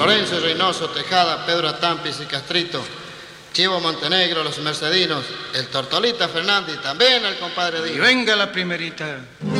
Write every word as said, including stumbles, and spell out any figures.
Lorenzo Reynoso, Tejada, Pedro Atampis y Castrito, Chivo Montenegro, los Mercedinos, el Tortolita Fernández y también el compadre Díaz. Y venga la primerita.